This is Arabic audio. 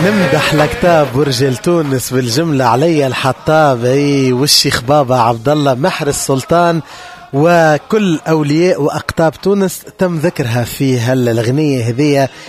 نمدح لكتاب برج تونس بالجملة علي الحطاب والشيخ بابا عبد الله محر السلطان وكل أولياء وأقطاب تونس تم ذكرها في هالأغنية هذية